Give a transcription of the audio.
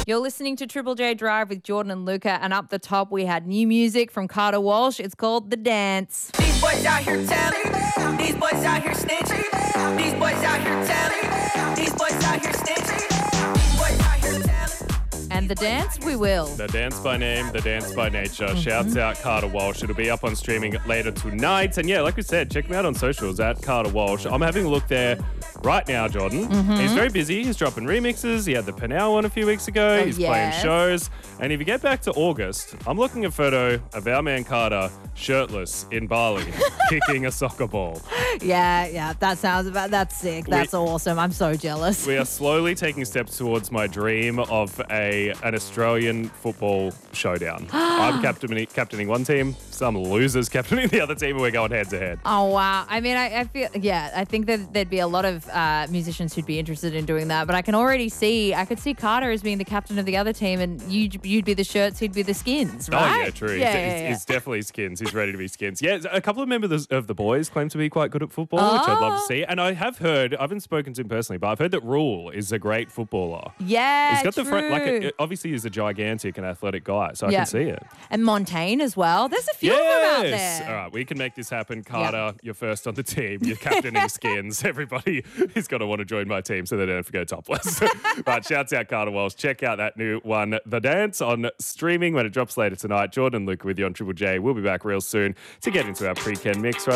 You're listening to Triple J Drive with Jordan and Luca, and up the top we had new music from Carter Walsh. It's called The Dance. These boys out here telling, these boys out here snitching, these boys out here telling, these boys out here snitching, these boys out here telling. And The Dance we will. The Dance by Name, The Dance by Nature. Shouts out Carter Walsh. It'll be up on streaming later tonight. And yeah, like we said, check me out on socials at Carter Walsh. I'm having a look there right now, Jordan. He's very busy. He's dropping remixes. He had the Penal one a few weeks ago. He's playing shows. And if you get back to August, I'm looking at a photo of our man Carter shirtless in Bali kicking a soccer ball. Yeah, that's sick. That's awesome. I'm so jealous. We are slowly taking steps towards my dream of an Australian football showdown. I'm captaining one team, some losers captaining the other team, and we're going head to head. Oh, wow. I mean, I think that there'd be a lot of musicians who'd be interested in doing that, but I could see Carter as being the captain of the other team, and you'd be the shirts, he'd be the skins, right? Oh, yeah, true. Yeah. He's definitely skins. He's ready to be skins. Yeah, a couple of members of the boys claim to be quite good at football, which I'd love to see. And I haven't spoken to him personally, but I've heard that Rule is a great footballer. Yeah, he's got the front, true. obviously he's a gigantic and athletic guy, so I can see it. And Montaigne as well. There's a few of them out there. All right, we can make this happen. Carter, you're first on the team. You're captaining skins. Everybody is going to want to join my team so they don't have to go topless. But shouts out Carter Walsh. Check out that new one, The Dance, on streaming when it drops later tonight. Jordan and Luke with you on Triple J. We'll be back real soon to get into our pre-Ken mix.